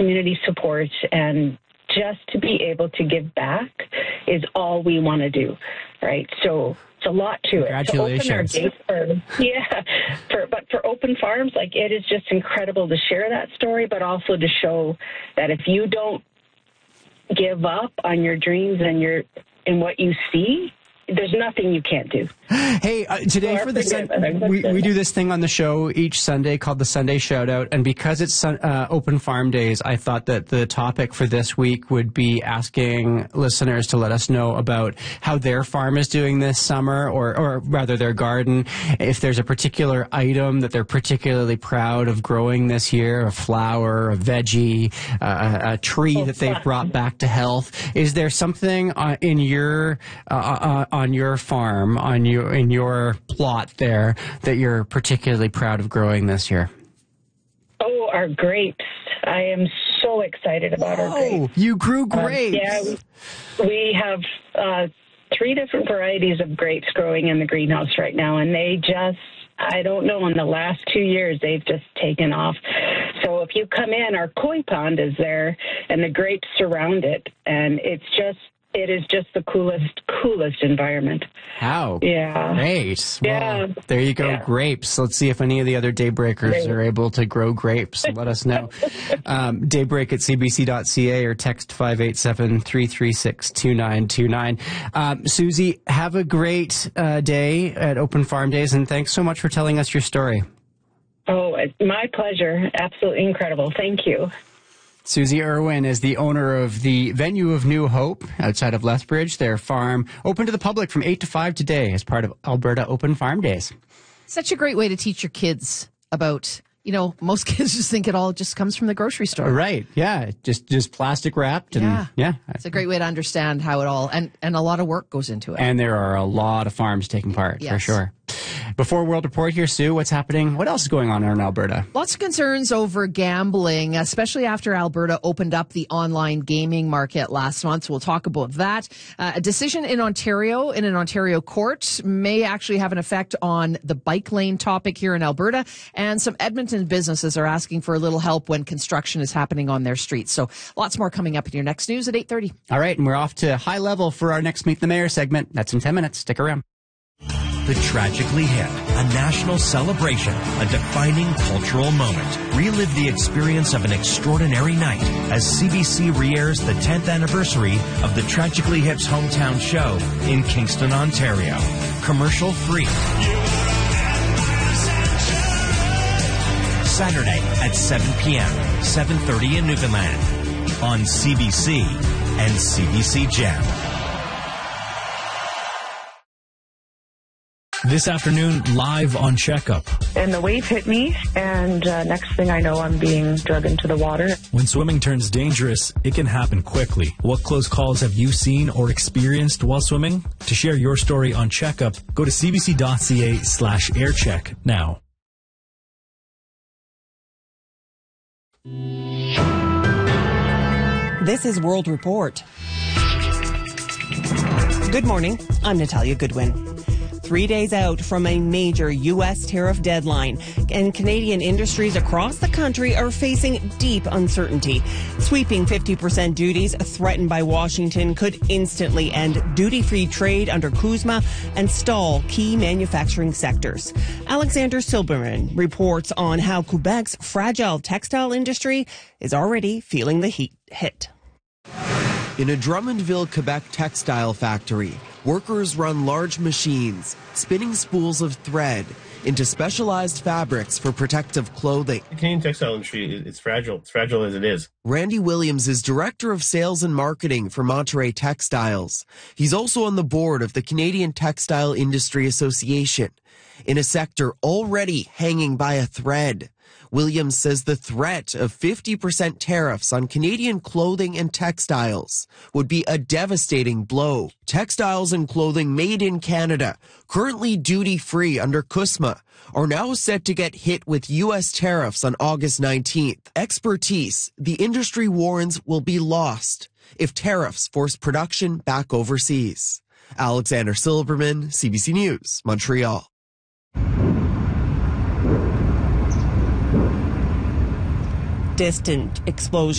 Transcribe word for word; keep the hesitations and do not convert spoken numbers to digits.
community support and just to be able to give back is all we want to do, right? So it's a lot to it. Congratulations. To open our gates for, yeah, for, but for Open Farms, like, it is just incredible to share that story, but also to show that if you don't give up on your dreams and your and what you see, there's nothing you can't do. Hey, uh, today for the sun- we, we do this thing on the show each Sunday called the Sunday Shoutout, and because it's uh, Open Farm Days, I thought that the topic for this week would be asking listeners to let us know about how their farm is doing this summer, or, or rather their garden, if there's a particular item that they're particularly proud of growing this year, a flower, a veggie, uh, a, a tree oh, that they've fun. brought back to health. Is there something uh, in your uh, uh, on your farm, on your in your plot there, that you're particularly proud of growing this year? Oh, our grapes. I am so excited about Whoa, our grapes. You grew grapes. Um, yeah, we, we have uh, three different varieties of grapes growing in the greenhouse right now, and they just, I don't know, in the last two years, they've just taken off. So if you come in, our koi pond is there, and the grapes surround it, and it's just, it is just the coolest, coolest environment. How? Yeah. Great. Well, yeah. There you go, yeah. grapes. Let's see if any of the other Daybreakers Great. are able to grow grapes. Let us know. um, daybreak at c b c dot c a or text five eight seven, three three six, two nine two nine. Um, Susie, have a great uh, day at Open Farm Days, and thanks so much for telling us your story. Oh, it's my pleasure. Absolutely incredible. Thank you. Susie Irwin is the owner of the Venue of New Hope outside of Lethbridge. Their farm open to the public from eight to five today as part of Alberta Open Farm Days. Such a great way to teach your kids about, you know, most kids just think it all just comes from the grocery store. Right. Yeah. Just just plastic wrapped. And yeah. yeah. It's a great way to understand how it all, and, and a lot of work goes into it. And there are a lot of farms taking part, yes. for sure. Before World Report here, Sue, what's happening? What else is going on in Alberta? Lots of concerns over gambling, especially after Alberta opened up the online gaming market last month. So we'll talk about that. Uh, a decision in Ontario, in an Ontario court, may actually have an effect on the bike lane topic here in Alberta. And some Edmonton businesses are asking for a little help when construction is happening on their streets. So lots more coming up in your next news at eight thirty. All right, and we're off to High Level for our next Meet the Mayor segment. That's in ten minutes. Stick around. The Tragically Hip, a national celebration, a defining cultural moment. Relive the experience of an extraordinary night as C B C re-airs the tenth anniversary of the Tragically Hip's hometown show in Kingston, Ontario. Commercial free. Saturday at seven p.m., seven thirty in Newfoundland on C B C and C B C Gem. This afternoon, live on Checkup. And the wave hit me, and uh, next thing I know, I'm being drug into the water. When swimming turns dangerous, it can happen quickly. What close calls have you seen or experienced while swimming? To share your story on Checkup, go to cbc.ca slash aircheck now. This is World Report. Good morning. I'm Natalia Goodwin. Three days out from a major U S tariff deadline, and Canadian industries across the country are facing deep uncertainty. Sweeping fifty percent duties threatened by Washington could instantly end duty-free trade under CUSMA and stall key manufacturing sectors. Alexander Silberman reports on how Quebec's fragile textile industry is already feeling the heat hit. In a Drummondville, Quebec textile factory, workers run large machines, spinning spools of thread into specialized fabrics for protective clothing. The Canadian textile industry is fragile. It's fragile as it is. Randy Williams is Director of Sales and Marketing for Monterey Textiles. He's also on the board of the Canadian Textile Industry Association, in a sector already hanging by a thread. Williams says the threat of fifty percent tariffs on Canadian clothing and textiles would be a devastating blow. Textiles and clothing made in Canada, currently duty-free under CUSMA, are now set to get hit with U S tariffs on August nineteenth. Expertise, the industry warns, will be lost if tariffs force production back overseas. Alexander Silberman, C B C News, Montreal. Distant explosion.